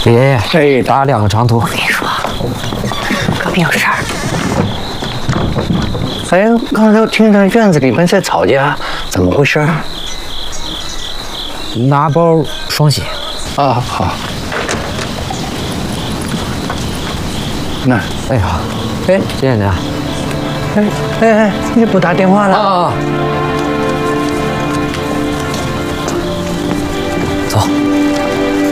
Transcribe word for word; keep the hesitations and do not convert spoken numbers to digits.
李爷爷， 哎， 打两个长途。 我跟你说，隔壁有事儿。 哎，刚才我听到院子里面在吵架，怎么回事？ 拿包双喜。 啊，好。那， 哎呀，哎，谢谢您啊。 哎哎哎，你不打电话了？ 啊。走。